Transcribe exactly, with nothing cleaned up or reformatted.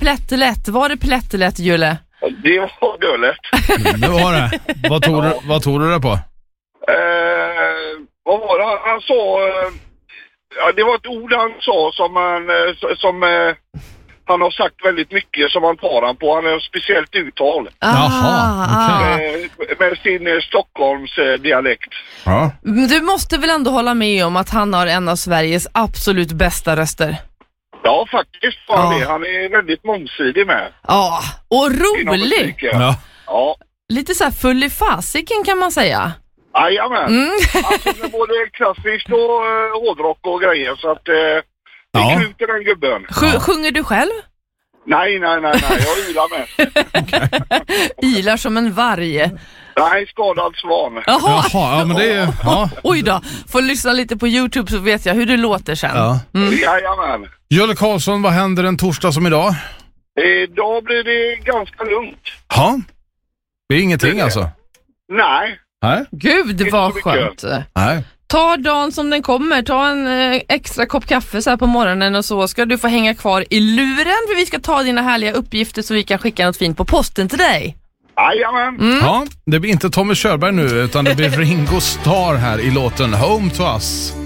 plättelätt? Var det plättelätt, Julle? Det var gulligt. Det var det. Vad tog, du, vad tog du det på? Eh, vad var det? Han, han sa... Eh, ja, det var ett ord han sa som, han, eh, som eh, han har sagt väldigt mycket som han tar han på. Han har ett speciellt uttal. Ah, Jaha, okej. Eh, med sin eh, Stockholms eh, dialekt. Ja. Du måste väl ändå hålla med om att han har en av Sveriges absolut bästa röster? Ja, faktiskt var Ja. det. Han är väldigt mångsidig med. Ja, och Inom rolig. musiken. Ja. Ja. Lite så här full i fasiken kan man säga. Jajamän. Mm. Alltså det är både klassiskt och uh, hårdrock och grejer. Så att uh, det Ja. är kul till den gubben. Sj- Sjunger du själv? Nej, nej, nej, nej. Jag ylar med. Ilar som en varg. Nej, skadad svan. Jaha. Jaha, ja men det är... Ja. Oj då, får lyssna lite på YouTube så vet jag hur det låter sen. Ja. Mm. Jajamän. Julle Karlsson, vad händer en torsdag som idag? Idag blir det ganska lugnt. Ja. Det är ingenting Det är- alltså? Nej. Nej. Gud Inte vad så mycket. skönt. Nej. Ta dagen som den kommer, ta en eh, extra kopp kaffe så här på morgonen och så ska du få hänga kvar i luren för vi ska ta dina härliga uppgifter så vi kan skicka något fint på posten till dig. Jajamän. Mm. Ja, det blir inte Tommy Körberg nu utan det blir Ringo Starr här i låten Home to Us.